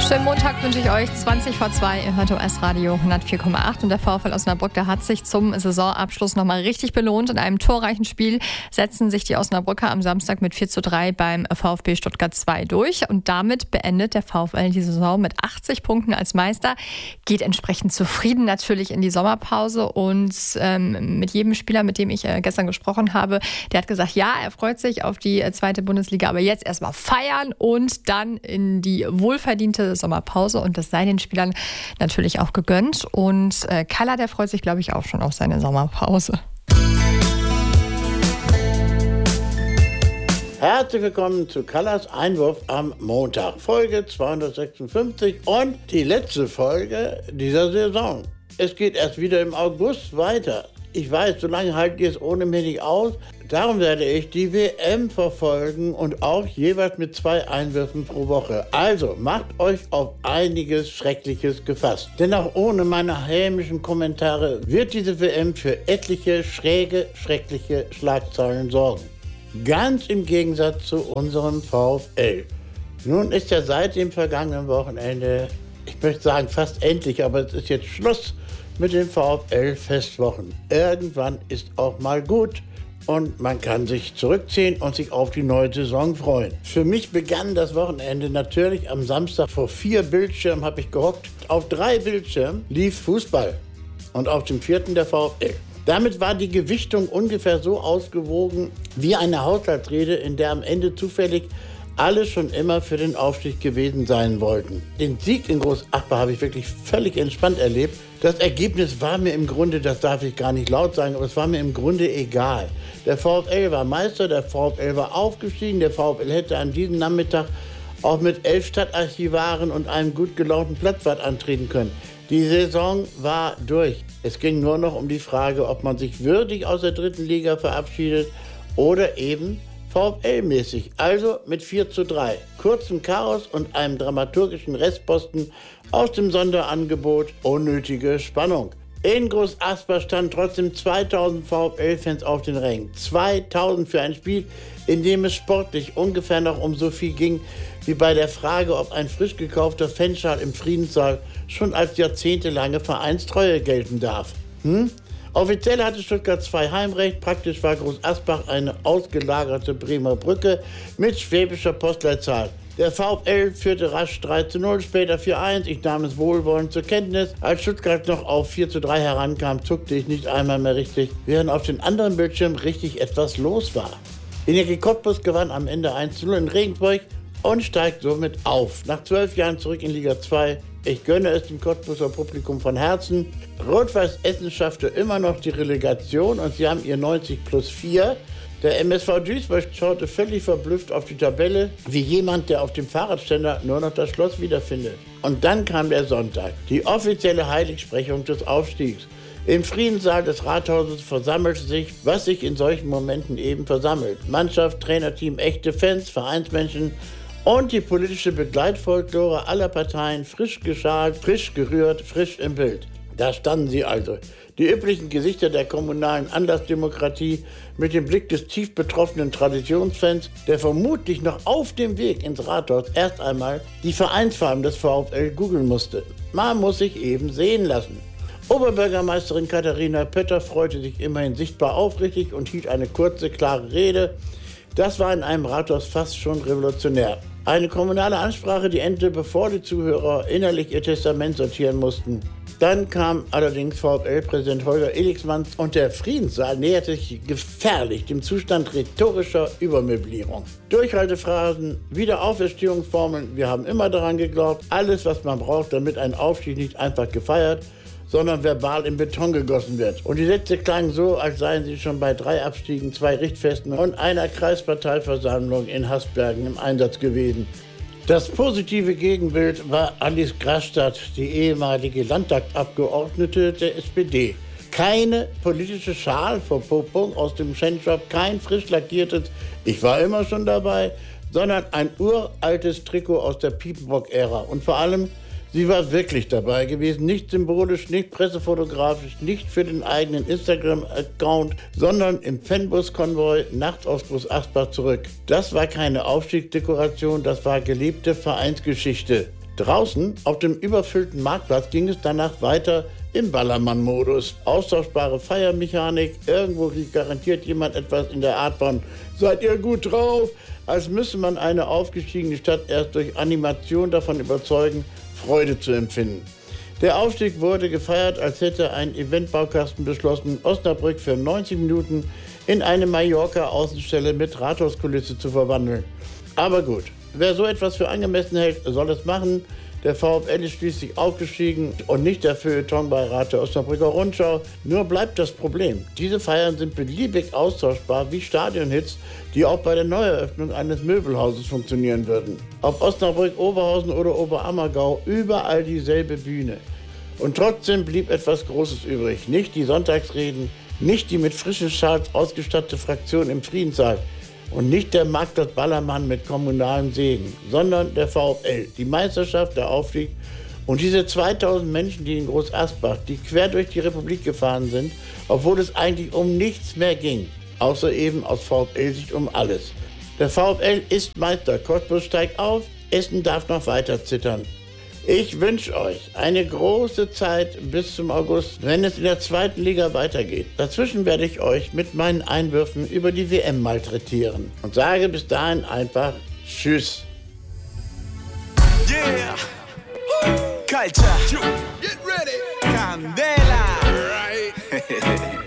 Schönen Montag wünsche ich euch, 20 vor 2, ihr hört OS Radio 104,8 und der VfL Osnabrück, der hat sich zum Saisonabschluss nochmal richtig belohnt. In einem torreichen Spiel setzen sich die Osnabrücker am Samstag mit 4:3 beim VfB Stuttgart 2 durch und damit beendet der VfL die Saison mit 80 Punkten als Meister, geht entsprechend zufrieden natürlich in die Sommerpause und mit jedem Spieler, mit dem ich gestern gesprochen habe, der hat gesagt, ja, er freut sich auf die zweite Bundesliga, aber jetzt erstmal feiern und dann in die wohlverdiente Sommerpause und das sei den Spielern natürlich auch gegönnt. Und Kalla, der freut sich, glaube ich, auch schon auf seine Sommerpause. Herzlich willkommen zu Kallas Einwurf am Montag, Folge 256 und die letzte Folge dieser Saison. Es geht erst wieder im August weiter. Ich weiß, so lange halte ich es ohne mich nicht aus. Darum werde ich die WM verfolgen und auch jeweils mit 2 Einwürfen pro Woche. Also macht euch auf einiges Schreckliches gefasst. Denn auch ohne meine hämischen Kommentare wird diese WM für etliche schräge, schreckliche Schlagzeilen sorgen. Ganz im Gegensatz zu unserem VfL. Nun ist ja seit dem vergangenen Wochenende, ich möchte sagen fast endlich, aber es ist jetzt Schluss mit den VfL-Festwochen. Irgendwann ist auch mal gut und man kann sich zurückziehen und sich auf die neue Saison freuen. Für mich begann das Wochenende natürlich am Samstag. Vor 4 Bildschirmen habe ich gehockt. Auf 3 Bildschirmen lief Fußball und auf dem 4. der VfL. Damit war die Gewichtung ungefähr so ausgewogen wie eine Haushaltsrede, in der am Ende zufällig alle schon immer für den Aufstieg gewesen sein wollten. Den Sieg in Großachbach habe ich wirklich völlig entspannt erlebt. Das Ergebnis war mir im Grunde, das darf ich gar nicht laut sagen, aber es war mir im Grunde egal. Der VfL war Meister, der VfL war aufgestiegen, der VfL hätte an diesem Nachmittag auch mit 11 Stadtarchivaren und einem gut gelaunten Platzwart antreten können. Die Saison war durch. Es ging nur noch um die Frage, ob man sich würdig aus der 3. Liga verabschiedet oder eben VfL-mäßig, also mit 4:3. Kurzem Chaos und einem dramaturgischen Restposten aus dem Sonderangebot. Unnötige Spannung. In Großasbach standen trotzdem 2000 VfL-Fans auf den Rängen. 2000 für ein Spiel, in dem es sportlich ungefähr noch um so viel ging, wie bei der Frage, ob ein frisch gekaufter Fanschal im Friedenssaal schon als jahrzehntelange Vereinstreue gelten darf. Offiziell hatte Stuttgart 2 Heimrecht, praktisch war Großasbach eine ausgelagerte Bremer Brücke mit schwäbischer Postleitzahl. Der VfL führte rasch 3:0, später 4:1. Ich nahm es wohlwollend zur Kenntnis. Als Stuttgart noch auf 4:3 herankam, zuckte ich nicht einmal mehr richtig, während auf den anderen Bildschirmen richtig etwas los war. Energie Cottbus gewann am Ende 1:0 in Regensburg und steigt somit auf. Nach 12 Jahren zurück in Liga 2. Ich gönne es dem Cottbuser Publikum von Herzen. Rot-Weiß Essen schaffte immer noch die Relegation und sie haben ihr 90+4. Der MSV Duisburg schaute völlig verblüfft auf die Tabelle, wie jemand, der auf dem Fahrradständer nur noch das Schloss wiederfindet. Und dann kam der Sonntag, die offizielle Heiligsprechung des Aufstiegs. Im Friedenssaal des Rathauses versammelte sich, was sich in solchen Momenten eben versammelt. Mannschaft, Trainerteam, echte Fans, Vereinsmenschen und die politische Begleitfolklore aller Parteien, frisch geschalt, frisch gerührt, frisch im Bild. Da standen sie also, die üblichen Gesichter der kommunalen Anlassdemokratie mit dem Blick des tief betroffenen Traditionsfans, der vermutlich noch auf dem Weg ins Rathaus erst einmal die Vereinsfarben des VfL googeln musste. Man muss sich eben sehen lassen. Oberbürgermeisterin Katharina Pötter freute sich immerhin sichtbar aufrichtig und hielt eine kurze, klare Rede. Das war in einem Rathaus fast schon revolutionär. Eine kommunale Ansprache, die endete, bevor die Zuhörer innerlich ihr Testament sortieren mussten. Dann kam allerdings VfL-Präsident Holger Elixmann und der Friedenssaal näherte sich gefährlich dem Zustand rhetorischer Übermöblierung. Durchhaltephrasen, Wiederauferstehungsformeln, wir haben immer daran geglaubt, alles, was man braucht, damit ein Aufstieg nicht einfach gefeiert, sondern verbal in Beton gegossen wird. Und die Sätze klangen so, als seien sie schon bei 3 Abstiegen, 2 Richtfesten und einer Kreisparteiversammlung in Hasbergen im Einsatz gewesen. Das positive Gegenbild war Alice Grasstadt, die ehemalige Landtagsabgeordnete der SPD. Keine politische Schalverpuppung aus dem Fanshop, kein frisch lackiertes „Ich war immer schon dabei", sondern ein uraltes Trikot aus der Piepenbock-Ära. Und vor allem, sie war wirklich dabei gewesen, nicht symbolisch, nicht pressefotografisch, nicht für den eigenen Instagram-Account, sondern im Fanbus-Konvoi nachts aus Großasbach zurück. Das war keine Aufstiegsdekoration, das war gelebte Vereinsgeschichte. Draußen auf dem überfüllten Marktplatz ging es danach weiter im Ballermann-Modus. Austauschbare Feiermechanik, irgendwo kriegt garantiert jemand etwas in der Art von »Seid ihr gut drauf?«, als müsse man eine aufgestiegene Stadt erst durch Animation davon überzeugen, Freude zu empfinden. Der Aufstieg wurde gefeiert, als hätte ein Eventbaukasten beschlossen, Osnabrück für 90 Minuten in eine Mallorca-Außenstelle mit Rathauskulisse zu verwandeln. Aber gut, wer so etwas für angemessen hält, soll es machen. Der VfL ist schließlich aufgestiegen und nicht der Feuilletonbeirat der Osnabrücker Rundschau. Nur bleibt das Problem: Diese Feiern sind beliebig austauschbar wie Stadionhits, die auch bei der Neueröffnung eines Möbelhauses funktionieren würden. Ob Osnabrück, Oberhausen oder Oberammergau, überall dieselbe Bühne. Und trotzdem blieb etwas Großes übrig. Nicht die Sonntagsreden, nicht die mit frischen Schals ausgestattete Fraktion im Friedenssaal und nicht der Marktplatz Ballermann mit kommunalem Segen, sondern der VfL, die Meisterschaft, der Aufstieg und diese 2000 Menschen, die in Groß Asbach, die quer durch die Republik gefahren sind, obwohl es eigentlich um nichts mehr ging, außer eben aus VfL-Sicht um alles. Der VfL ist Meister, Cottbus steigt auf, Essen darf noch weiter zittern. Ich wünsche euch eine große Zeit bis zum August, wenn es in der 2. Liga weitergeht. Dazwischen werde ich euch mit meinen Einwürfen über die WM malträtieren und sage bis dahin einfach Tschüss. Yeah! Culture! Get ready! Candela! Right!